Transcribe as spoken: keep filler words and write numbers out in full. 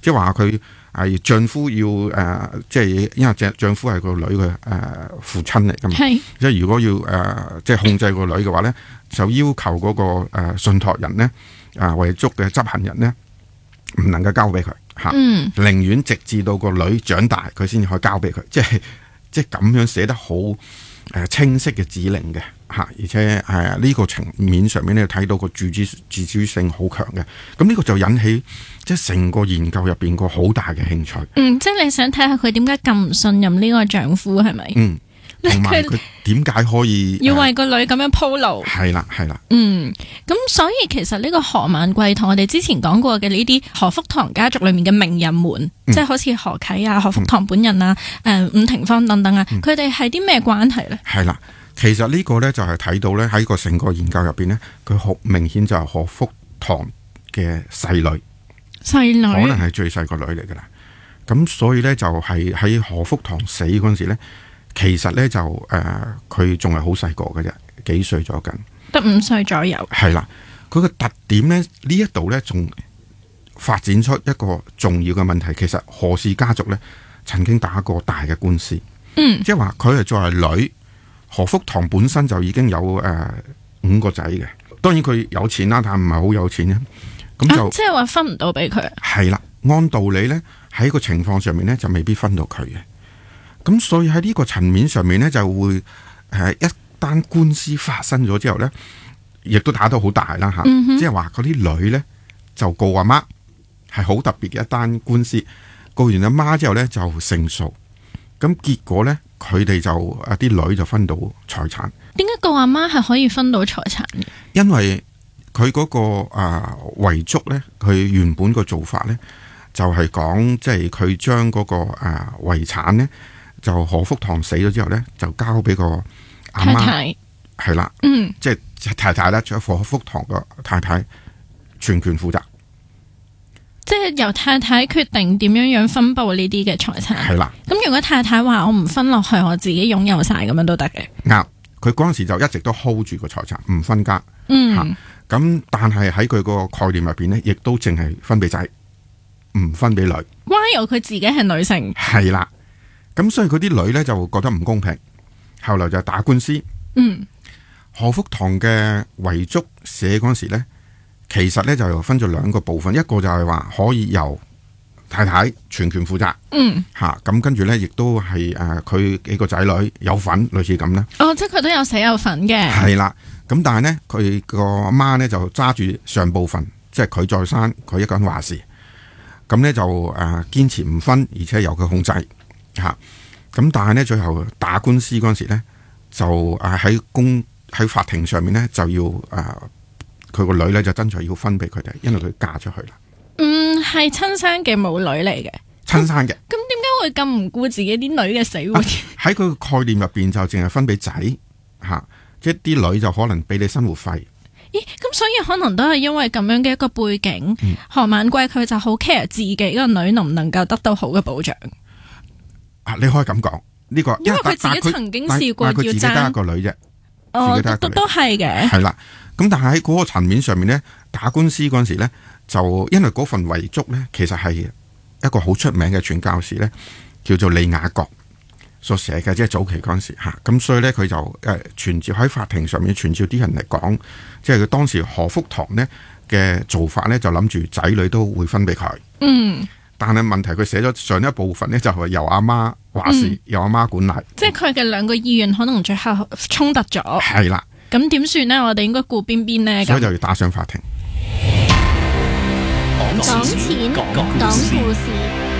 即係話佢係丈夫要誒、呃，即係因為丈丈夫係個女嘅誒、呃、父親嚟㗎嘛， 係即係如果要誒、呃、即係控制個女嘅話咧，就要求嗰、那個誒、呃、信託人咧啊遺囑嘅執行人咧唔能夠交俾佢嚇， 嗯， 寧願直至到個女長大佢先至可以交俾佢，即係即係咁樣寫得好誒、呃、清晰嘅指令嘅。嚇，而且誒呢、呃這個層面上面咧睇到個自主自主性好強嘅，咁呢個就引起即係成個研究入邊個好大嘅興趣。 嗯，即係你想睇下佢點解咁唔信任呢個丈夫係咪？ 嗯，同埋佢點解可以要為個女咁樣鋪路？ 係啦係啦。 嗯，咁所以其實呢個何萬貴同我哋之前講過嘅呢啲何福堂家族裏面嘅名人們， 嗯、 即係好似何啟啊、何福堂本人啊、誒、嗯呃、伍廷芳等等啊，佢哋係啲咩關係咧？ 係啦。其實呢個呢，就係睇到呢喺個成個研究入邊呢，佢好明顯就係何福堂嘅細女， 細女可能係最細個女嚟噶啦。咁所以呢，就係喺何福堂死嗰陣時呢，其實呢，就誒佢仲係好細個嘅啫，幾歲咗緊， 得五歲左右。 係啦，佢個特點呢，呢一度呢，仲發展出一個重要嘅問題。其實何氏家族呢，曾經打過大嘅官司， 嗯， 即係話佢係作為女。何福堂本身就已經有誒、呃、五個仔嘅，當然佢有錢啦，但係唔係好有錢嘅，咁就、 啊、即係話分唔到俾佢。 係啦，按道理呢，喺個情況上面呢，就未必分到佢嘅，咁所以喺呢個層面上面呢，就會誒、呃、一單官司發生咗之後呢，亦都打到好大啦吓，即係話嗰啲女呢，就告阿媽，係好特別嘅一單官司，告完阿媽之後呢，就勝訴，咁結果呢。佢哋就啊啲女就分到財產。 點解個阿媽係可以分到財產嘅？ 因為佢嗰、那個啊遺囑咧，佢原本個做法咧，就係講即係佢將嗰個啊遺產咧，就何福堂死咗之後咧，就交俾個阿媽， 太太係啦， 嗯， 即係太太啦，仲有何福堂個太太全權負責。 即係由太太決定點樣樣分佈呢啲嘅財產， 係啦。 咁如果太太話我唔分落去，我自己擁有晒咁樣都得嘅。 啱，佢嗰陣時就一直都 hold 住個財產，唔分家。 嗯， 咁、啊、但係喺佢個概念入邊呢，亦都淨係分俾仔，唔分俾女。 While佢自己係女性， 係啦。咁所以佢啲女呢，就覺得唔公平，後來就打官司。 嗯， 何福堂嘅遺囑寫嗰陣時呢。其實咧就分咗兩個部分，一個就係話可以由太太全權負責， 嗯， 吓咁、啊、跟住咧亦都係誒佢幾個仔女有份，類似咁啦。 哦，即係佢都有寫有份嘅。 係啦，咁但係呢，佢個阿媽呢就揸住上部分，即係佢在生，佢一個人話事，咁呢就誒堅、呃、持唔分，而且由佢控制吓。咁、啊、但係呢，最後打官司嗰陣時咧，就誒喺公喺法庭上面呢，就要誒。呃佢個女咧就爭取要分俾佢哋，因為佢嫁出去啦。 嗯，係親生嘅母女嚟嘅， 親生嘅。 咁點解會咁唔顧自己啲女嘅死活？ 喺佢個概念入邊就淨係分俾仔吓，即係啲女就可能俾你生活費。 咦，咁所以可能都係因為咁樣嘅一個背景，嗯、何萬貴佢就好 care 自己個女能唔能夠得到好嘅保障。 啊，你可以咁講呢個， 因為佢自己曾經試過要爭， 佢自己得一個女啫。 哦，都都係嘅。 係啦。咁但係喺嗰個層面上面咧，打官司嗰陣時咧，就因為嗰份遺囑咧，其實係一個好出名嘅傳教士咧，叫做李雅各所寫嘅，即係早期嗰陣時吓，咁所以咧佢就誒傳召喺法庭上面傳召啲人嚟講，即係佢當時何福堂咧嘅做法咧，就諗住仔女都會分俾佢。 嗯。 但係問題佢寫咗上一部分咧，就係由阿媽話事，嗯、由阿媽管理。即係佢嘅兩個意願可能最後衝突咗。 係啦。 咁點算呢？我哋應該顧邊邊呢？ 所以就要打上法庭。 講錢，講故事。